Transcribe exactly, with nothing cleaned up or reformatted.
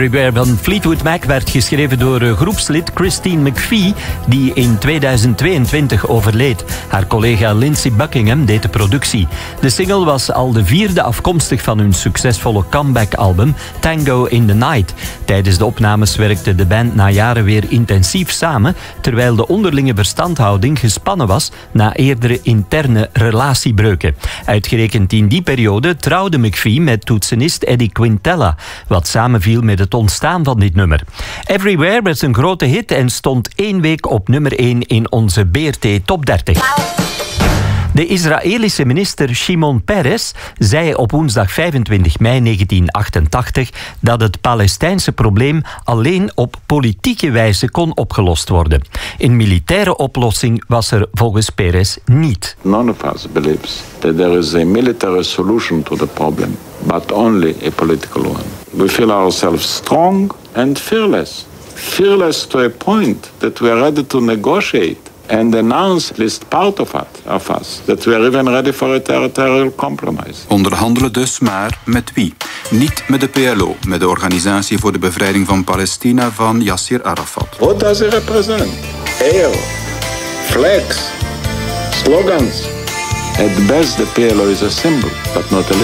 Everywhere van Fleetwood Mac werd geschreven door groepslid Christine McVie, die in tweeduizend tweeëntwintig overleed. Haar collega Lindsey Buckingham deed de productie. De single was al de vierde afkomstig van hun succesvolle comeback-album Tango in the Night. Tijdens de opnames werkte de band na jaren weer intensief samen, terwijl de onderlinge verstandhouding gespannen was na eerdere interne relatiebreuken. Uitgerekend in die periode trouwde McVie met toetsenist Eddie Quintella, wat samenviel met het ontstaan van dit nummer. Everywhere werd een grote hit en stond één week op nummer één in onze B R T Top dertig. De Israëlische minister Shimon Peres zei op woensdag vijfentwintig mei negentien achtentachtig dat het Palestijnse probleem alleen op politieke wijze kon opgelost worden. Een militaire oplossing was er volgens Peres niet. None of us believes that there is a military solution to the problem, but only a political one. We feel ourselves strong and fearless. Fearless to a point that we are ready to negotiate and announce at least part of, it, of us that we are even ready for a territorial compromise. Onderhandelen dus, maar met wie? Niet met de P L O, met de Organisatie voor de Bevrijding van Palestina van Yasser Arafat. What does it represent? Air, flags, slogans. At best the P L O is a symbol, but not a